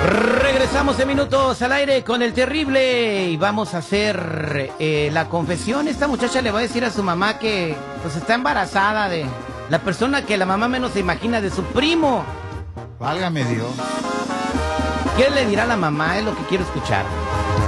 Regresamos en minutos al aire con el terrible y vamos a hacer la confesión. Esta muchacha le va a decir a su mamá que pues está embarazada de la persona que la mamá menos se imagina, de su primo. Válgame Dios. ¿Qué le dirá la mamá? Es lo que quiero escuchar.